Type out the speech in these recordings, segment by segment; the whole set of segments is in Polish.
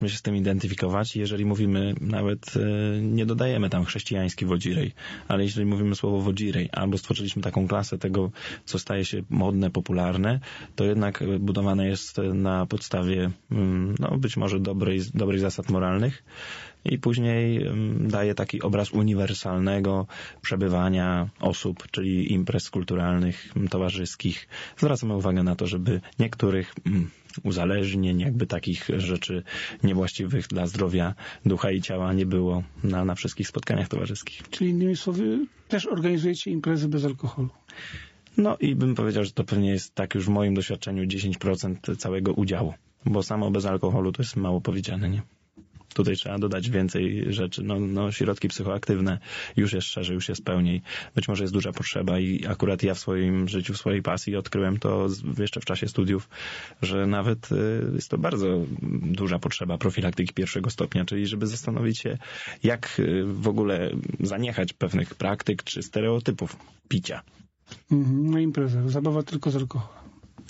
się z tym identyfikować. Jeżeli mówimy, nawet nie dodajemy tam chrześcijański wodzirej, ale jeśli mówimy słowo wodzirej, albo stworzyliśmy taką klasę tego, co staje się modne, popularne, to jednak budowane jest na podstawie no, być może dobrych zasad moralnych i później daje taki obraz uniwersalnego przebywania osób, czyli imprez kulturalnych, towarzyskich. Zwracamy uwagę na to, żeby niektórych uzależnień, jakby takich rzeczy niewłaściwych dla zdrowia ducha i ciała nie było na wszystkich spotkaniach towarzyskich. Czyli innymi słowy, też organizujecie imprezy bez alkoholu. No i bym powiedział, że to pewnie jest tak już w moim doświadczeniu 10% całego udziału, bo samo bez alkoholu to jest mało powiedziane, nie? Tutaj trzeba dodać więcej rzeczy. No, środki psychoaktywne już jest szerzej, już jest pełniej. Być może jest duża potrzeba i akurat ja w swoim życiu, w swojej pasji odkryłem to jeszcze w czasie studiów, że nawet jest to bardzo duża potrzeba profilaktyki pierwszego stopnia, czyli żeby zastanowić się, jak w ogóle zaniechać pewnych praktyk czy stereotypów picia. Na imprezę. Zabawa tylko z alkoholem.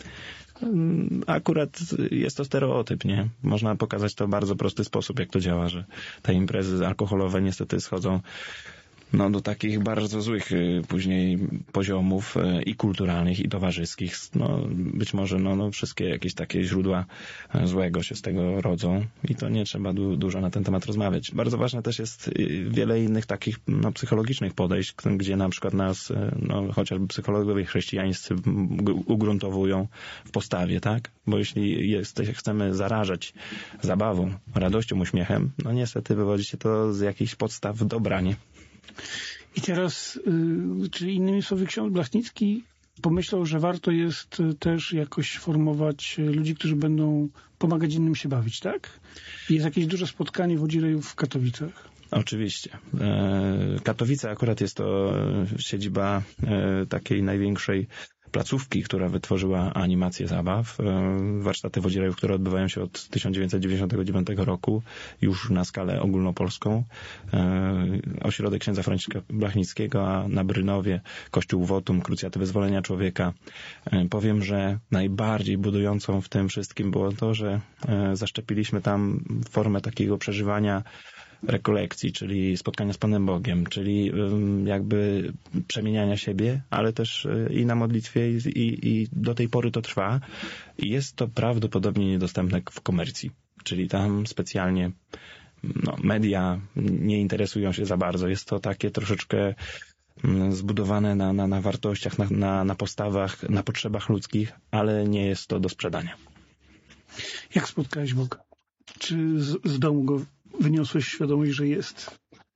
Akurat jest to stereotyp, nie? Można pokazać to w bardzo prosty sposób, jak to działa, że te imprezy alkoholowe niestety schodzą do takich bardzo złych później poziomów i kulturalnych, i towarzyskich. Być może wszystkie jakieś takie źródła złego się z tego rodzą i to nie trzeba dużo na ten temat rozmawiać. Bardzo ważne też jest wiele innych takich psychologicznych podejść, gdzie na przykład nas chociażby psychologowie chrześcijańscy ugruntowują w postawie, tak? Bo jeśli chcemy zarażać zabawą, radością, uśmiechem, niestety wywodzi się to z jakichś podstaw dobra, nie? I teraz, czyli innymi słowy, ksiądz Blachnicki pomyślał, że warto jest też jakoś formować ludzi, którzy będą pomagać innym się bawić, tak? I jest jakieś duże spotkanie wodzirejów w Katowicach. Oczywiście. Katowice akurat jest to siedziba takiej największej placówki, która wytworzyła animację zabaw. Warsztaty wodzirejów, które odbywają się od 1999 roku, już na skalę ogólnopolską. Ośrodek księdza Franciszka Blachnickiego, a na Brynowie Kościół Wotum, Krucjaty Wyzwolenia Człowieka. Powiem, że najbardziej budującą w tym wszystkim było to, że zaszczepiliśmy tam formę takiego przeżywania rekolekcji, czyli spotkania z Panem Bogiem, czyli jakby przemieniania siebie, ale też i na modlitwie i do tej pory to trwa i jest to prawdopodobnie niedostępne w komercji, czyli tam specjalnie media nie interesują się za bardzo. Jest to takie troszeczkę zbudowane na wartościach, na postawach, na potrzebach ludzkich, ale nie jest to do sprzedania. Jak spotkałeś Boga? Czy z domu go wyniosłeś świadomość, że jest?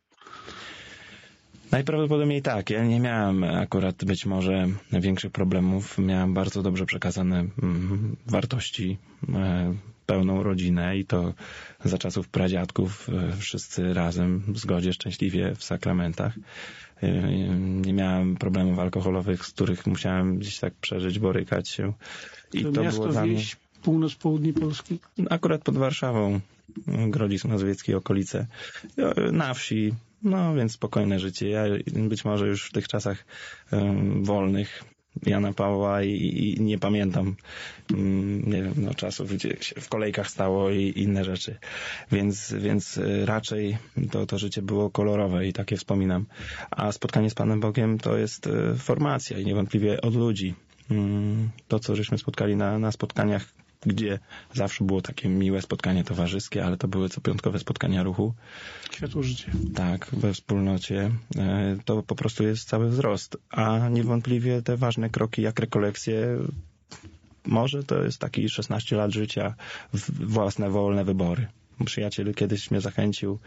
Najprawdopodobniej tak. Ja nie miałem akurat być może większych problemów. Miałem bardzo dobrze przekazane wartości, pełną rodzinę i to za czasów pradziadków wszyscy razem w zgodzie, szczęśliwie w sakramentach. Nie miałem problemów alkoholowych, z których musiałem gdzieś tak przeżyć, borykać się. I to miasto, było dla mnie... wieś, północ, południe Polski? Akurat pod Warszawą, Grodzisk Mazowiecki, okolice. Na wsi, więc spokojne życie. Ja być może już w tych czasach wolnych Jana Pawła i nie pamiętam nie wiem, czasów, gdzie się w kolejkach stało i inne rzeczy. Więc raczej to życie było kolorowe i takie wspominam. A spotkanie z Panem Bogiem to jest formacja i niewątpliwie od ludzi. To, co żeśmy spotkali na spotkaniach, gdzie zawsze było takie miłe spotkanie towarzyskie, ale to były copiątkowe spotkania ruchu. Światło życie. Tak, we wspólnocie. To po prostu jest cały wzrost. A niewątpliwie te ważne kroki jak rekolekcje, może to jest taki 16 lat życia, własne, wolne wybory. Przyjaciel kiedyś mnie zachęcił,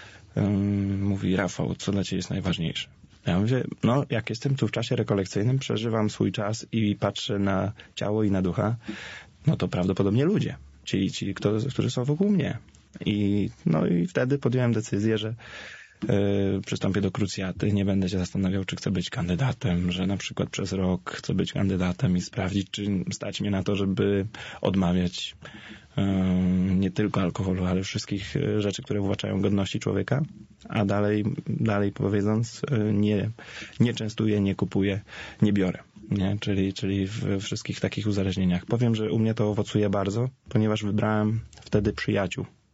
mówi: Rafał, co dla ciebie jest najważniejsze? Ja mówię, jak jestem tu w czasie rekolekcyjnym, przeżywam swój czas i patrzę na ciało i na ducha, to prawdopodobnie ludzie, ci, którzy są wokół mnie. I wtedy podjąłem decyzję, że przystąpię do krucjaty, nie będę się zastanawiał, czy chcę być kandydatem, że na przykład przez rok chcę być kandydatem i sprawdzić, czy stać mnie na to, żeby odmawiać nie tylko alkoholu, ale wszystkich rzeczy, które uwłaczają godności człowieka, a dalej powiedząc, nie częstuję, nie kupuję, nie biorę. Nie? Czyli w wszystkich takich uzależnieniach. Powiem, że u mnie to owocuje bardzo, ponieważ wybrałem wtedy przyjaciół.